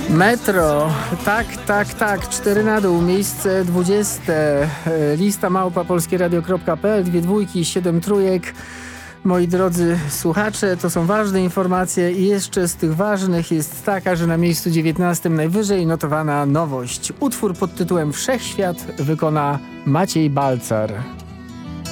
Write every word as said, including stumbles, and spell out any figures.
Metro, tak, tak, tak, cztery na dół, miejsce dwudzieste, lista małpa polskieradio kropka pe el, dwie dwójki, siedem trójek. Moi drodzy słuchacze, to są ważne informacje i jeszcze z tych ważnych jest taka, że na miejscu dziewiętnastym najwyżej notowana nowość. Utwór pod tytułem Wszechświat wykona Maciej Balcar.